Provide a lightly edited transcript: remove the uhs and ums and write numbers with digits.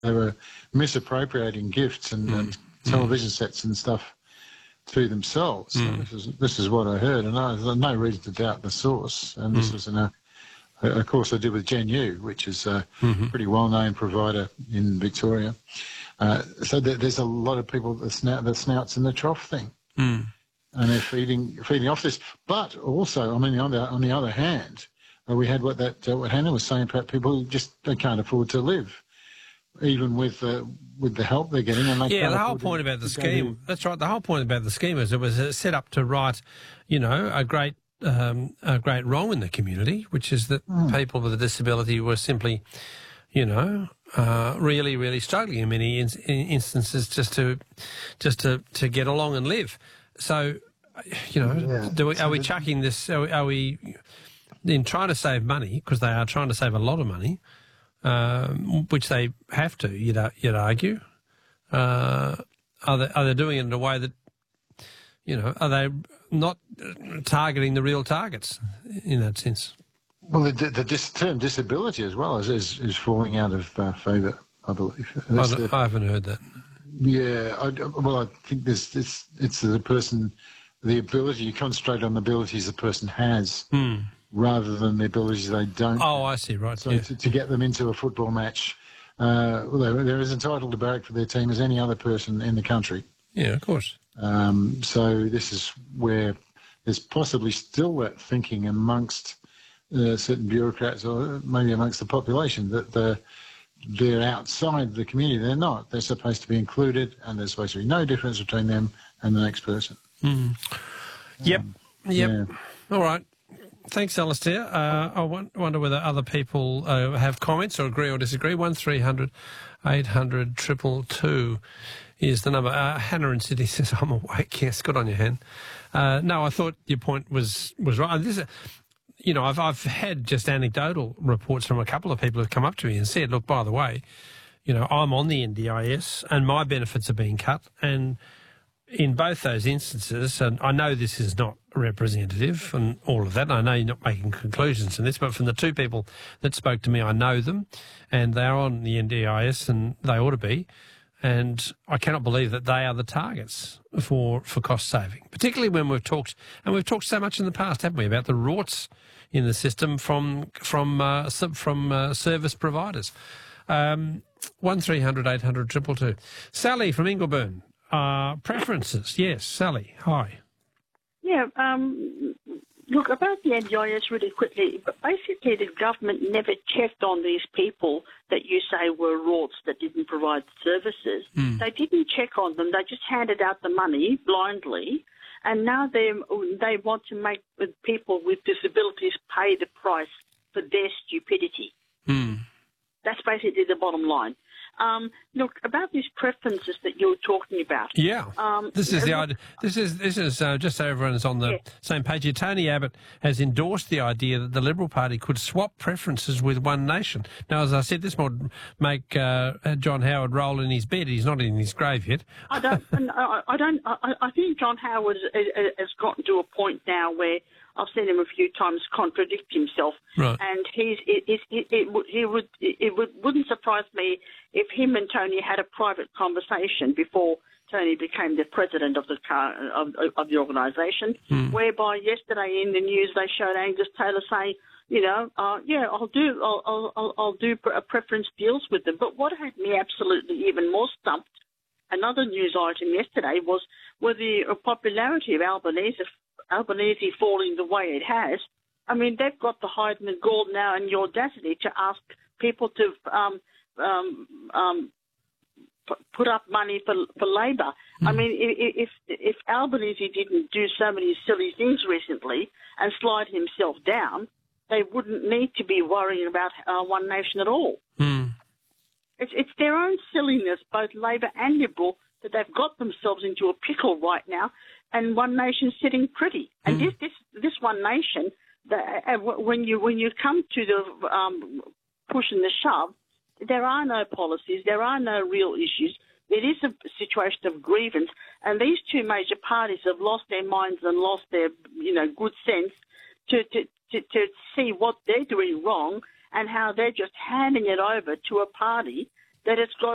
they were misappropriating gifts and television sets and stuff to themselves. So this is what I heard, and there's no reason to doubt the source. And this was in a course I did with GenU, which is a pretty well-known provider in Victoria. So there's a lot of people that snouts in the trough thing, and they're feeding off this. But also, I mean, on the other hand, we had what Hannah was saying about people who they can't afford to live, even with the help they're getting. And the whole point about the scheme. That's right. The whole point about the scheme is it was set up to right, a great wrong in the community, which is that people with a disability were simply, really, really struggling in many instances just to get along and live. So, are we chucking this? Are we in trying to save money, because they are trying to save a lot of money, which they have to, you'd argue? Are they doing it in a way that, are they not targeting the real targets in that sense? Well, the term disability as well is falling out of favour, I believe. I haven't heard that. Yeah, I think it's the person, the ability, you concentrate on the abilities the person has rather than the abilities they don't. Oh, I see, right. So to get them into a football match, they're as entitled to barrack for their team as any other person in the country. Yeah, of course. So this is where there's possibly still that thinking amongst certain bureaucrats or maybe amongst the population that they're outside the community. They're not. They're supposed to be included, and there's supposed to be no difference between them and the next person. Yep. Yeah. All right. Thanks, Alistair. I wonder whether other people have comments or agree or disagree. 1300 800 222 is the number. Hannah in Sydney says, I'm awake. Yes, good on you, Han. No, I thought your point was right. And this, I've had just anecdotal reports from a couple of people who've come up to me and said, look, by the way, I'm on the NDIS and my benefits are being cut. And in both those instances, and I know this is not representative and all of that, and I know you're not making conclusions in this, but from the two people that spoke to me, I know them, and they're on the NDIS, and they ought to be, and I cannot believe that they are the targets for cost saving, particularly when we've talked so much in the past, haven't we, about the rorts in the system from service providers. 1300 800 222. Sally from Ingleburn. Preferences. Yes, Sally. Hi. Yeah, look, about the NDIS really quickly, but basically the government never checked on these people that you say were rorts that didn't provide services. They didn't check on them. They just handed out the money blindly, and now they want to make people with disabilities pay the price for their stupidity. That's basically the bottom line. Look, about these preferences that you're talking about. Yeah, this is the idea. This is just so everyone's on the same page here. Tony Abbott has endorsed the idea that the Liberal Party could swap preferences with One Nation. Now, as I said, this would make John Howard roll in his bed. He's not in his grave yet. I think John Howard has gotten to a point now where I've seen him a few times contradict himself, right. And it wouldn't surprise me if him and Tony had a private conversation before Tony became the president of the organisation, whereby yesterday in the news they showed Angus Taylor saying, I'll do preference deals with them. But what had me absolutely even more stumped, another news item yesterday, was the popularity of Albanese falling the way it has. I mean, they've got the hide and the gall now and the audacity to ask people to put up money for Labor. I mean, if Albanese didn't do so many silly things recently and slide himself down, they wouldn't need to be worrying about One Nation at all. It's their own silliness, both Labor and Liberal, that they've got themselves into a pickle right now, and One Nation's sitting pretty. And this One Nation, when you come to the push and the shove, there are no policies, there are no real issues. It is a situation of grievance, and these two major parties have lost their minds and lost their good sense to see what they're doing wrong and how they're just handing it over to a party that has got